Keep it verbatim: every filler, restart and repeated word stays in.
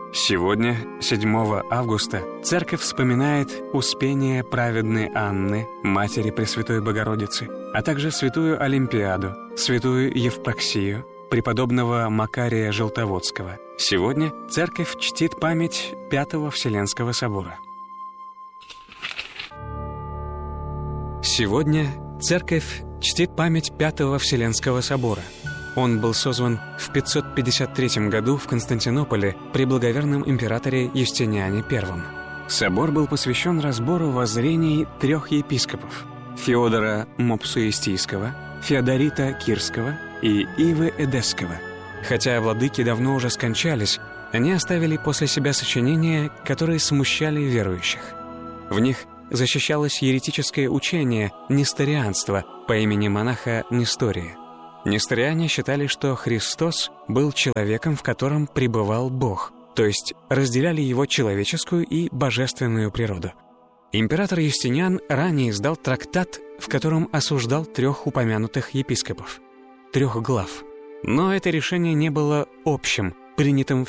Сегодня, седьмого августа, Церковь вспоминает Успение праведной Анны, матери Пресвятой Богородицы, а также святую Олимпиаду, святую Евпроксию, преподобного Макария Желтоводского. Сегодня Церковь чтит память Пятого Вселенского собора. Сегодня Церковь чтит память Пятого Вселенского собора. Он был созван в пятьсот пятьдесят третьем году в Константинополе при благоверном императоре Юстиниане Первом. Собор был посвящен разбору воззрений трех епископов – Феодора Мопсуистийского, Феодорита Кирского и Ивы Эдесского. Хотя владыки давно уже скончались, они оставили после себя сочинения, которые смущали верующих. В них защищалось еретическое учение несторианства по имени монаха Нестория. Несториане считали, что Христос был человеком, в котором пребывал Бог, то есть разделяли его человеческую и божественную природу. Император Юстиниан ранее издал трактат, в котором осуждал трех упомянутых епископов, трех глав. Но это решение не было общим, принятым